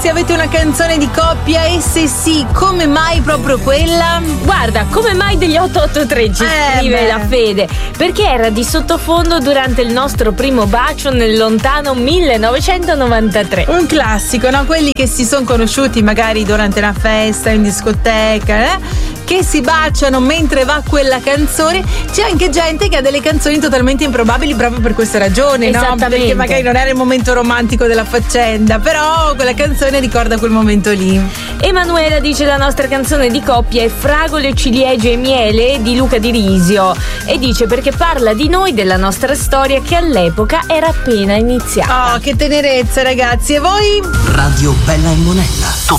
Se avete una canzone di coppia e se sì, come mai proprio quella? Guarda, come mai degli 883 ci scrive la Fede? Perché era di sottofondo durante il nostro primo bacio nel lontano 1993. Un classico, no? Quelli che si sono conosciuti magari durante una festa, in discoteca, che si baciano mentre va quella canzone. C'è anche gente che ha delle canzoni totalmente improbabili proprio per questa ragione, no? Perché magari non era il momento romantico della faccenda, però quella canzone ricorda quel momento lì. Emanuela dice: la nostra canzone di coppia è Fragole, ciliegie e miele di Luca Di Risio, e dice perché parla di noi, della nostra storia che all'epoca era appena iniziata. Oh, che tenerezza, ragazzi. E voi? Radio Bella e Monella.